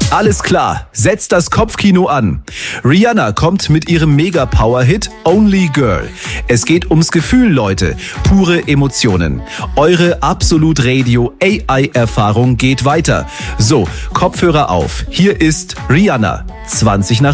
Alles klar, setzt das Kopfkino an. Rihanna kommt mit ihrem Mega-Power-Hit Only Girl. Es geht ums Gefühl, Leute. Pure Emotionen. Eure Absolut Radio AI-Erfahrung geht weiter. So, Kopfhörer auf. Hier ist Rihanna. 20 nach